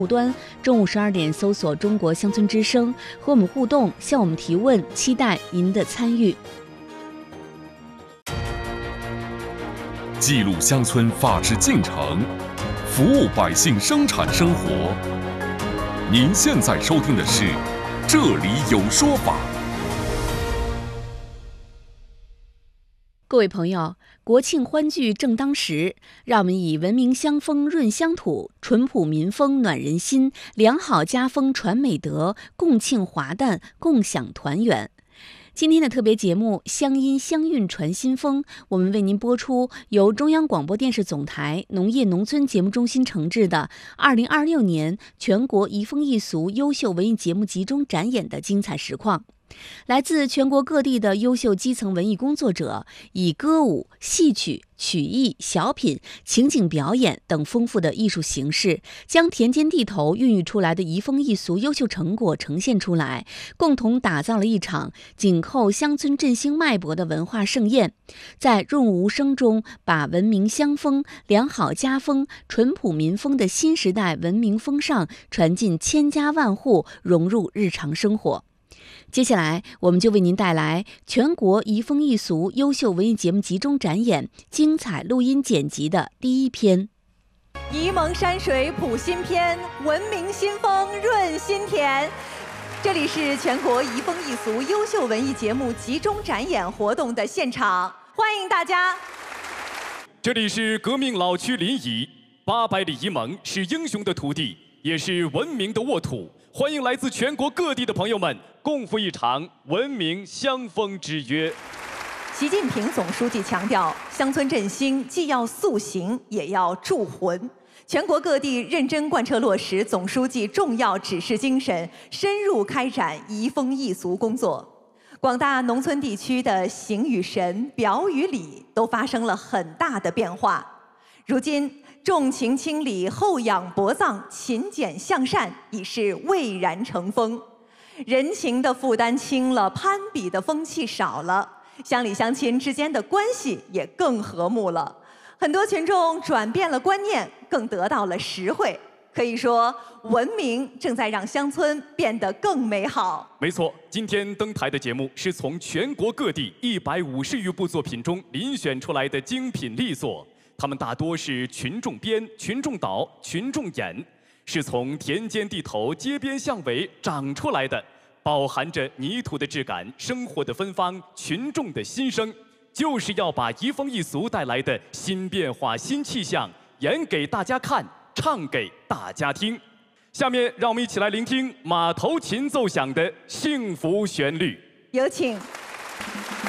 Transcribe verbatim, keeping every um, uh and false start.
户端，中午十二点搜索中国乡村之声，和我们互动，向我们提问，期待您的参与。 记录乡村发triển进程，服务百姓生产生活。您现在收听的是《这里有说法》。 各位朋友，国庆欢聚正当时，让我们以文明乡风润乡土，淳朴民风暖人心，良好家风传美德，共庆华诞，共享团圆。今天的特别节目《乡音乡韵传新风》，我们为您播出由中央广播电视总台农业农村节目中心承制的二零二六年全国移风易俗优秀文艺节目集中展演的精彩实况。来自全国各地的优秀基层文艺工作者，以歌舞、戏曲、曲艺、小品、情景表演等丰富的艺术形式，将田间地头孕育出来的移风易俗优秀成果呈现出来，共同打造了一场紧扣乡村振兴脉搏的文化盛宴，在润物无声中，把文明乡风、良好家风、淳朴民风的新时代文明风尚传进千家万户，融入日常生活。接下来，我们就为您带来全国移风易俗优秀文艺节目集中展演精彩录音剪辑的第一篇。 沂蒙山水谱新篇，文明新风润心田。这里是全国移风易俗优秀文艺节目集中展演活动的现场，欢迎大家。 这里是革命老区临沂，八百里沂蒙是英雄的土地，也是文明的沃土。欢迎来自全国各地的朋友们，共赴一场文明乡风之约。 习近平总书记强调，乡村振兴既要塑形，也要铸魂。全国各地认真贯彻落实总书记重要指示精神，深入开展移风易俗工作。广大农村地区的形与神、表与里都发生了很大的变化。如今，重情轻理，厚养薄葬，勤俭向善已是蔚然成风，人情的负担轻了，攀比的风气少了，乡里乡亲之间的关系也更和睦了。很多群众转变了观念，更得到了实惠。可以说，文明正在让乡村变得更美好。 没错，今天登台的节目是从全国各地一百五十余部作品中遴选出来的精品力作。他们大多是群众编、群众导、群众演，是从田间地头、街边巷尾长出来的，饱含着泥土的质感、生活的芬芳、群众的心声，就是要把移风易俗带来的新变化、新气象演给大家看，唱给大家听。下面让我们一起来聆听马头琴奏响的幸福旋律， 有请。